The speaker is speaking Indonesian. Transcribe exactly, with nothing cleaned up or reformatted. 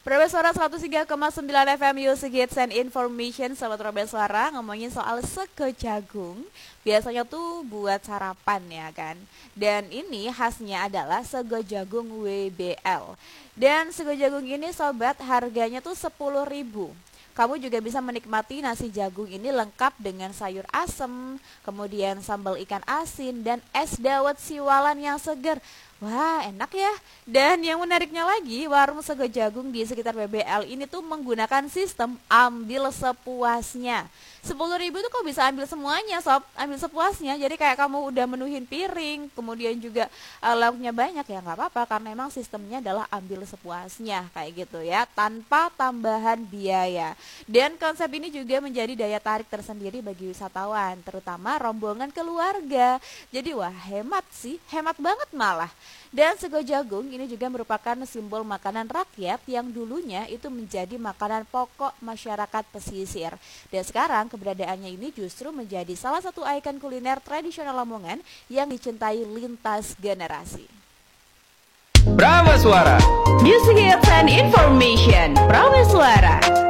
Prabe Suara seratus tiga koma sembilan F M Music Hits and Information. Sahabat Prabe Suara, ngomongin soal sego jagung. Biasanya tuh buat sarapan ya kan. Dan ini khasnya adalah sego jagung W B L. Dan sego jagung ini sobat harganya tuh sepuluh ribu. Kamu juga bisa menikmati nasi jagung ini lengkap dengan sayur asem, kemudian sambal ikan asin, dan es dawet siwalan yang seger. Wah, enak ya. Dan yang menariknya lagi, warung sego jagung di sekitar W B L ini tuh menggunakan sistem ambil sepuasnya. sepuluh ribu tuh kok bisa ambil semuanya sob, ambil sepuasnya. Jadi kayak kamu udah menuhin piring, kemudian juga uh, lauknya banyak ya nggak apa-apa, karena memang sistemnya adalah ambil sepuasnya kayak gitu ya, tanpa tambahan biaya. Dan konsep ini juga menjadi daya tarik tersendiri bagi wisatawan, terutama rombongan keluarga. Jadi wah, hemat sih, hemat banget malah. Dan sego jagung ini juga merupakan simbol makanan rakyat yang dulunya itu menjadi makanan pokok masyarakat pesisir. Dan sekarang keberadaannya ini justru menjadi salah satu ikon kuliner tradisional Lamongan yang dicintai lintas generasi. Prabe Suara, Music Hits and Information. Prabe Suara.